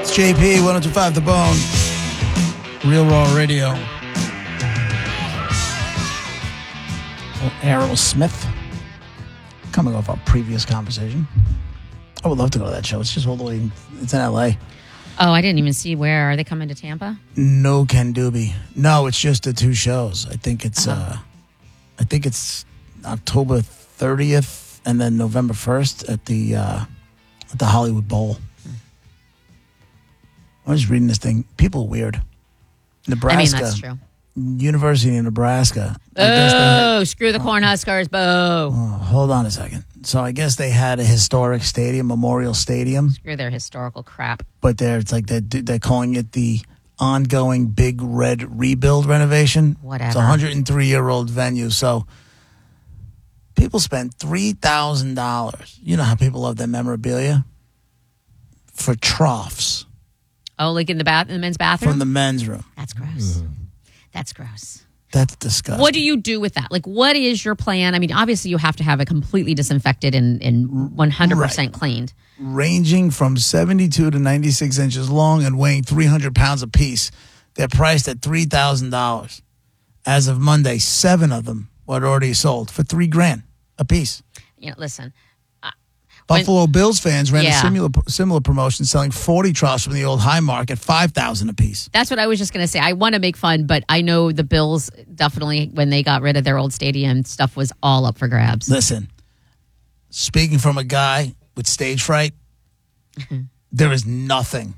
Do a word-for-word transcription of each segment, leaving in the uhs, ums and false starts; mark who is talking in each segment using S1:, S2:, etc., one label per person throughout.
S1: It's J P, one oh two point five The Bone. Real Raw Radio. Oh, Aerosmith. Coming off our previous conversation. I would love to go to that show. It's just all the way, it's in L A.
S2: Oh, I didn't even see where. Are they coming to Tampa?
S1: No Ken Doobie. No, it's just the two shows. I think it's,
S2: Uh-huh.
S1: uh, I think it's October thirtieth and then November first at the, uh, at the Hollywood Bowl. I was reading this thing. People are weird. Nebraska.
S2: I mean, that's true.
S1: University of Nebraska. I guess they
S2: Oh,
S1: had-
S2: screw the Cornhuskers, boo.
S1: oh, hold on a second. So I guess they had a historic stadium, Memorial Stadium,
S2: Screw their historical crap.
S1: but they're it's like they're, they're calling it the ongoing Big Red Rebuild renovation.
S2: Whatever.
S1: It's a one hundred three year old venue. So people spend three thousand dollars. You know how people love their memorabilia? For troughs
S2: Oh, like in the bath in the men's bathroom?
S1: from the men's room.
S2: That's gross. That's gross.
S1: That's disgusting.
S2: What do you do with that? Like, what is your plan? I mean, obviously, you have to have it completely disinfected and, and one hundred percent cleaned.
S1: Ranging from seventy-two to ninety-six inches long and weighing three hundred pounds apiece. They're priced at three thousand dollars. As of Monday, seven of them were already sold for three grand a piece.
S2: You know, listen.
S1: Buffalo Bills fans ran
S2: Yeah.
S1: a similar similar promotion selling forty troughs from the old Highmark at five thousand dollars a piece.
S2: That's what I was just going to say. I want to make fun, but I know the Bills definitely, when they got rid of their old stadium, stuff was all up for grabs.
S1: Listen, speaking from a guy with stage fright, there is nothing,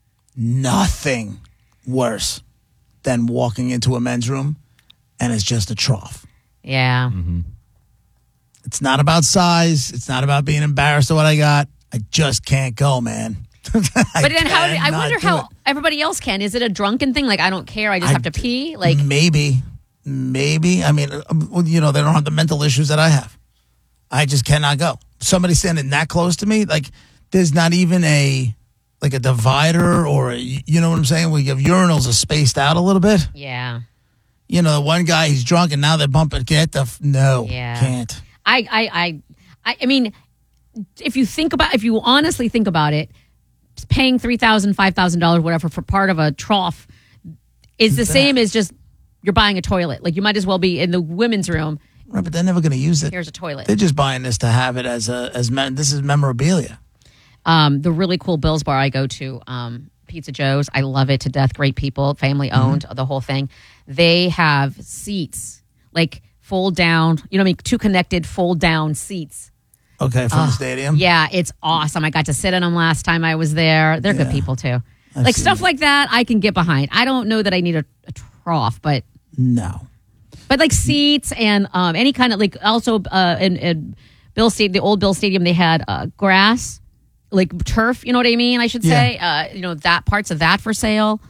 S1: nothing worse than walking into a men's room and it's just a trough.
S2: Yeah.
S1: Mm-hmm. It's not about size. It's not about being embarrassed of what I got. I just can't go, man.
S2: But then how? I
S1: cannot
S2: wonder
S1: do
S2: how
S1: it.
S2: everybody else can. Is it a drunken thing? Like, I don't care. I just
S1: I-
S2: have to pee? Like,
S1: Maybe. Maybe. I mean, um, well, you know, they don't have the mental issues that I have. I just cannot go. Somebody standing that close to me, like, there's not even a, like a divider or, a, you know what I'm saying? We have urinals are spaced out a little bit.
S2: yeah.
S1: You know, the one guy, he's drunk and now they're bumping, get the, f- no,
S2: Yeah.
S1: can't.
S2: I, I, I, I, I mean, if you think about, if you honestly think about it, paying three thousand, five thousand dollars, whatever, for part of a trough is the same as just you're buying a toilet. Like, you might as well be in the women's room.
S1: Right, but they're never going to use it.
S2: Here's a toilet.
S1: They're just buying this to have it as a, as, me- this is memorabilia.
S2: Um, the really cool Bills bar I go to, um, Pizza Joe's. I love it to death. Great people, family owned, the whole thing. They have seats, like fold down, you know what I mean? Two connected fold down seats.
S1: Okay, from the stadium?
S2: Yeah, it's awesome. I got to sit in them last time I was there. They're good
S1: Yeah.
S2: people too.
S1: I've
S2: like
S1: seen
S2: stuff
S1: it.
S2: like that, I can get behind. I don't know that I need a, a trough, but
S1: No.
S2: but like seats and um, any kind of like also uh, in, in Bill Stadium, the old Bill Stadium, they had uh, grass, like turf. You know what I mean? I should say, uh, you know, that parts of that for sale.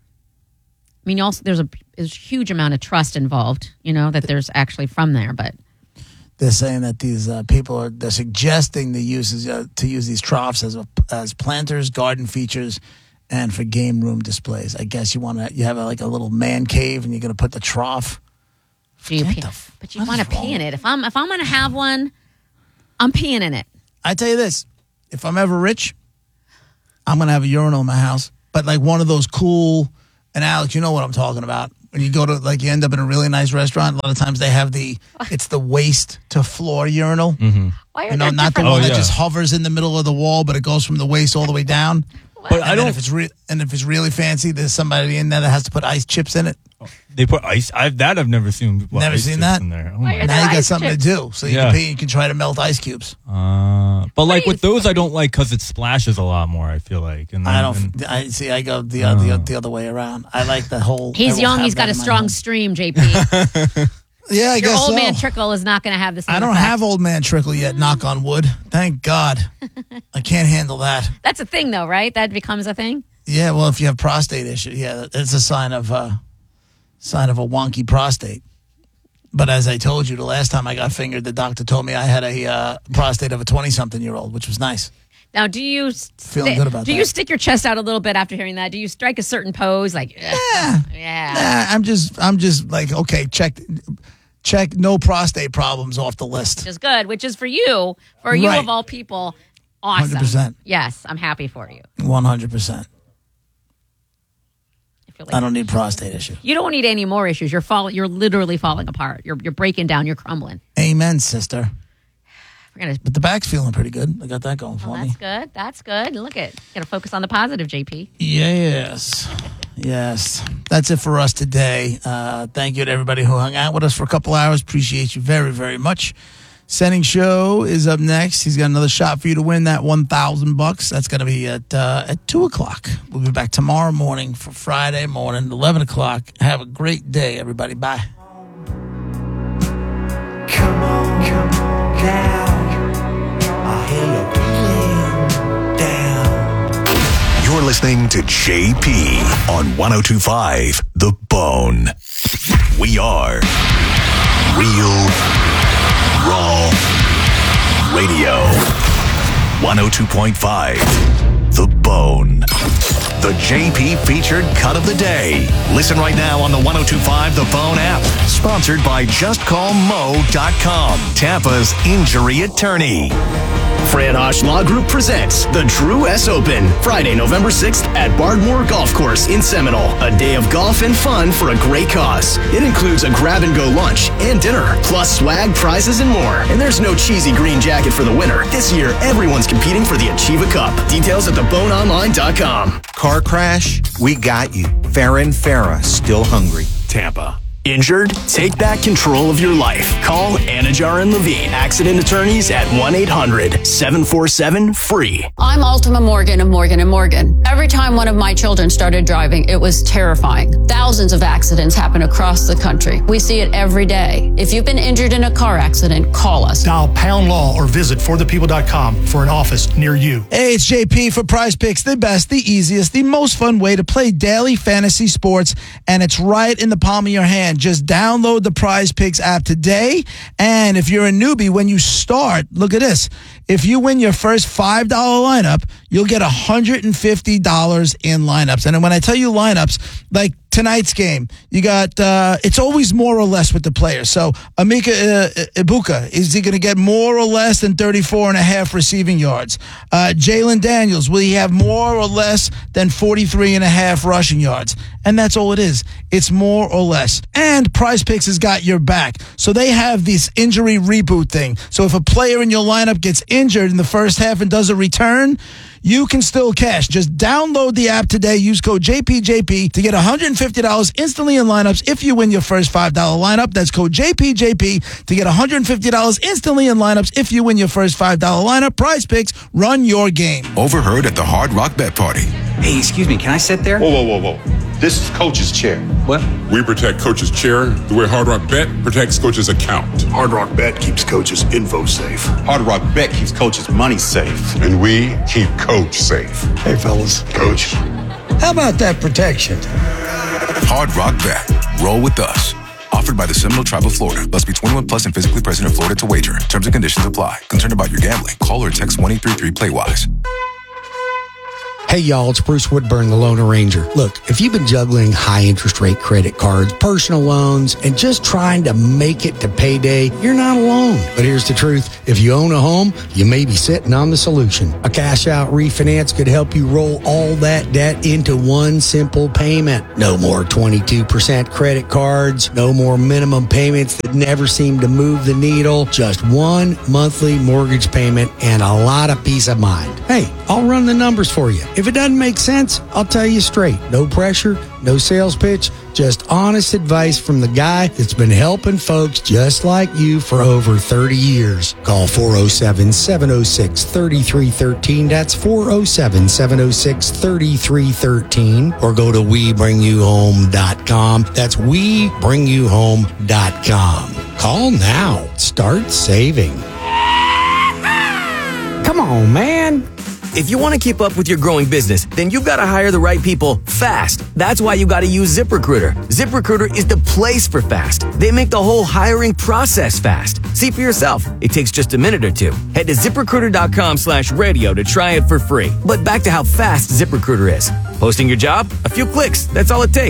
S2: I mean, also there's a, there's a huge amount of trust involved. You know that there's actually from there, but
S1: They're saying that these uh, people are they're suggesting the uses uh, to use these troughs as a, as planters, garden features, and for game room displays. I guess you want to you have a, like a little man cave, and you're going to put the trough.
S2: do you
S1: Forget
S2: pee?
S1: the f-
S2: But you
S1: what
S2: want to
S1: is wrong
S2: pee in it. If I'm if I'm gonna have one, I'm peeing in it.
S1: I tell you this: if I'm ever rich, I'm going to have a urinal in my house, but like one of those cool. And Alex, you know what I'm talking about. When you go to like you end up in a really nice restaurant, a lot of times they have the it's the waist to floor urinal.
S2: Why are
S1: You know,
S2: there
S1: not the
S2: different?
S1: one
S3: Oh,
S1: that
S3: yeah.
S1: just hovers in the middle of the wall, but it goes from the waist all the way down.
S3: But I
S1: And then
S3: don't.
S1: if it's re- and if it's really fancy, there's somebody in there that has to put ice chips in it.
S3: They put ice. I've that I've never seen. What,
S1: Never
S3: ice
S1: seen
S3: chips
S1: that?
S3: in there. Oh
S2: Why
S3: my
S2: are
S3: God.
S2: there
S1: Now you got
S2: ice
S1: something
S2: chips?
S1: to do, so you
S3: Yeah.
S1: can pee. You can try to melt ice cubes.
S3: Uh, but like
S2: do you
S3: with those, I don't like because it splashes a lot more. I feel like. And
S1: I
S3: then-
S1: don't.
S3: and-
S1: I see. I go the uh, the, the other way around. I like the whole. I
S2: He's
S1: will
S2: young.
S1: have
S2: He's got
S1: that
S2: a
S1: in my
S2: strong
S1: home.
S2: stream, J P.
S1: Yeah, I
S2: Your
S1: guess
S2: old
S1: so.
S2: man Trickle is not going to have the same
S1: I don't
S2: effect.
S1: have old man trickle yet. Knock on wood. Thank God. I can't handle that.
S2: That's a thing, though, right? That becomes a thing.
S1: Yeah, well, if you have prostate issue, yeah, it's a sign of uh, sign of a wonky prostate. But as I told you, the last time I got fingered, the doctor told me I had a uh, prostate of a twenty-something-year-old, which was nice.
S2: Now, do you
S1: Feeling
S2: sti-
S1: good about
S2: do
S1: that.
S2: you stick your chest out a little bit after hearing that? Do you strike a certain pose, like yeah, yeah?
S1: Nah, I'm just, I'm just like, okay, check, check, no prostate problems off the list.
S2: Which is good. Which is for you, for you
S1: Right.
S2: of all people, awesome.
S1: one hundred percent.
S2: Yes, I'm happy for you.
S1: one hundred percent.
S2: feel like
S1: I don't need prostate issues.
S2: you don't need any more issues. You're fall, You're literally falling apart. You're you're breaking down. You're crumbling.
S1: Amen, sister.
S2: We're gonna.
S1: But the back's feeling pretty good. I got that going for
S2: Oh,
S1: me.
S2: that's good. That's good. Look at. Got to focus on the positive, J P.
S1: Yes. Yes. That's it for us today. Uh, thank you to everybody who hung out with us for a couple hours. Appreciate you very, very much. Sending Show is up next. He's got another shot for you to win that one thousand bucks. That's going to be at uh, at two o'clock. We'll be back tomorrow morning for Friday morning, eleven o'clock. Have a great day, everybody. Bye.
S4: Come on, come on now. I hear you playing down.
S5: You're listening to J P on ten twenty-five The Bone. We are Real Raw Radio. one oh two point five The Bone. The J P featured cut of the day. Listen right now on the ten twenty-five The Bone app. Sponsored by just call mo dot com, Tampa's injury attorney.
S6: Fran Hosh Law Group presents the Drew S. Open, Friday, November sixth at Bardmore Golf Course in Seminole. A day of golf and fun for a great cause. It includes a grab-and-go lunch and dinner, plus swag, prizes, and more. And there's no cheesy green jacket for the winner. This year, everyone's competing for the Achieva Cup. Details at the bone online dot com.
S7: Car crash? We got you. Farron Farah, still hungry.
S6: Tampa. Injured? Take back control of your life. Call Anajar and Levine, accident attorneys at one eight hundred seven four seven free.
S8: I'm Ultima Morgan of Morgan and Morgan. Every time one of my children started driving, it was terrifying. Thousands of accidents happen across the country. We see it every day. If you've been injured in a car accident, call us.
S9: Dial pound law or visit for the people dot com for an office near you.
S1: Hey, it's J P for Prize Picks, the best, the easiest, the most fun way to play daily fantasy sports, and it's right in the palm of your hand. Just download the Prize Picks app today, and if you're a newbie, when you start, look at this. If you win your first five dollar lineup, you'll get one hundred fifty dollars in lineups. And when I tell you lineups, like tonight's game, you got, uh, it's always more or less with the players. So Amika uh, Ibuka, is he going to get more or less than thirty-four and a half receiving yards? Uh, Jalen Daniels, will he have more or less than forty-three and a half rushing yards? And that's all it is. It's more or less. And Prize Picks has got your back. So they have this injury reboot thing. So if a player in your lineup gets injured in the first half and does a return, you can still cash. Just download the app today. Use code J P J P to get one hundred fifty dollars instantly in lineups if you win your first five dollar lineup. That's code J P J P to get one hundred fifty dollars instantly in lineups if you win your first five dollar lineup. Prize Picks, run your game.
S5: Overheard at the Hard Rock Bet Party.
S7: Hey, excuse me, can I sit there?
S10: Whoa, whoa, whoa, whoa. This is Coach's chair.
S7: What?
S10: We protect Coach's chair the way Hard Rock Bet protects Coach's account.
S11: Hard Rock Bet keeps Coach's info safe.
S10: Hard Rock Bet keeps Coach's money safe. And we keep Coach safe.
S11: Hey, fellas. Coach.
S4: How about that protection?
S5: Hard Rock Bet. Roll with us. Offered by the Seminole Tribe of Florida. Must be twenty-one plus and physically present in Florida to wager. Terms and conditions apply. Concerned about your gambling? Call or text one eight three three play wise.
S12: Hey y'all, it's Bruce Woodburn, the Lone Ranger. Look, if you've been juggling high interest rate credit cards, personal loans, and just trying to make it to payday, you're not alone. But here's the truth. If you own a home, you may be sitting on the solution. A cash out refinance could help you roll all that debt into one simple payment. No more twenty-two percent credit cards, no more minimum payments that never seem to move the needle, just one monthly mortgage payment and a lot of peace of mind. Hey, I'll run the numbers for you. If it doesn't make sense, I'll tell you straight. No pressure, no sales pitch, just honest advice from the guy that's been helping folks just like you for over thirty years. Call four oh seven, seven oh six, three three one three. That's four oh seven, seven oh six, three three one three. Or go to we bring you home dot com. That's we bring you home dot com. Call now. Start saving.
S6: Come on, man. If you want to keep up with your growing business, then you've got to hire the right people fast. That's why you got to use ZipRecruiter. ZipRecruiter is the place for fast. They make the whole hiring process fast. See for yourself. It takes just a minute or two. Head to ZipRecruiter.com slash radio to try it for free. But back to how fast ZipRecruiter is. Posting your job? A few clicks. That's all it takes.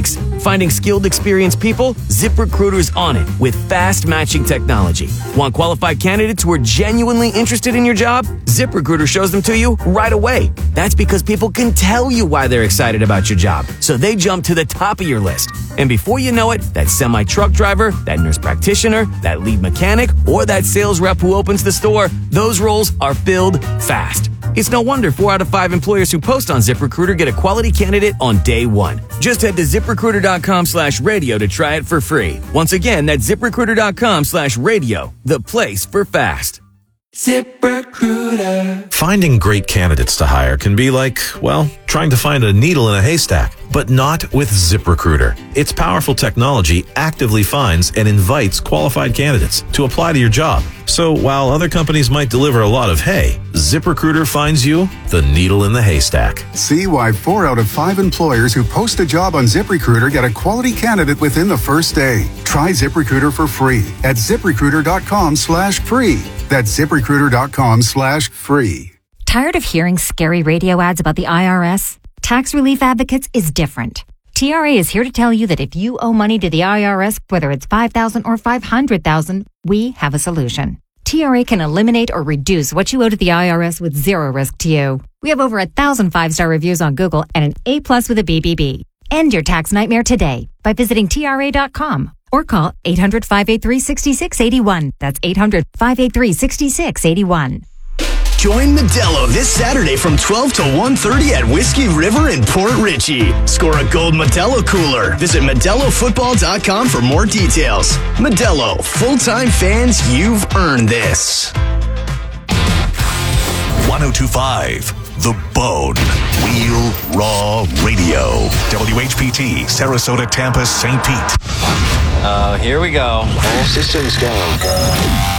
S13: Finding skilled, experienced people? ZipRecruiter's on it with fast matching technology. Want qualified candidates who are genuinely interested in your job? ZipRecruiter shows them to you right away. That's because people can tell you why they're excited about your job, so they jump to the top of your list. And before you know it, that semi-truck driver, that nurse practitioner, that lead mechanic, or that sales rep who opens the store, those roles are filled fast. It's no wonder four out of five employers who post on ZipRecruiter get a quality candidate on day one. Just head to ZipRecruiter.com slash radio to try it for free. Once again, that's ZipRecruiter.com slash radio, the place for fast.
S14: ZipRecruiter. Finding great candidates to hire can be like, well, trying to find a needle in a haystack, but not with ZipRecruiter. Its powerful technology actively finds and invites qualified candidates to apply to your job. So while other companies might deliver a lot of hay, ZipRecruiter finds you the needle in the haystack.
S15: See why four out of five employers who post a job on ZipRecruiter get a quality candidate within the first day. Try ZipRecruiter for free at ZipRecruiter.com slash free. That's ZipRecruiter.com slash free.
S16: Tired of hearing scary radio ads about the I R S? Tax Relief Advocates is different. T R A is here to tell you that if you owe money to the I R S, whether it's five thousand dollars or five hundred thousand dollars, we have a solution. T R A can eliminate or reduce what you owe to the I R S with zero risk to you. We have over a thousand five-star reviews on Google and an A plus with a B B B. End your tax nightmare today by visiting T R A dot com or call eight hundred, five eight three, six six eight one. That's eight hundred, five eight three, six six eight one.
S6: Join Modelo this Saturday from twelve to one thirty at Whiskey River in Port Richey. Score a gold Modelo cooler. Visit Modelo Football dot com for more details. Modelo, full-time fans, you've earned this.
S5: ten twenty-five The Bone. Real Raw Radio. W H P T, Sarasota, Tampa, Saint Pete.
S17: Uh, here we go. All systems go.